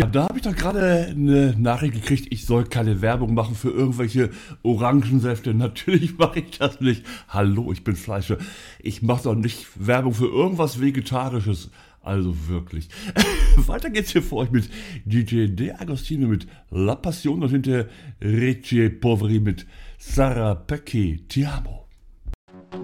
da habe ich doch gerade eine Nachricht gekriegt, ich soll keine Werbung machen für irgendwelche Orangensäfte. Natürlich mache ich das nicht. Hallo, ich bin Fleischer. Ich mache doch nicht Werbung für irgendwas Vegetarisches. Also wirklich. Weiter geht's hier für euch mit DJ De Agostino mit La Passion und hinter Ricci Poveri mit Sarah Perché Ti amo.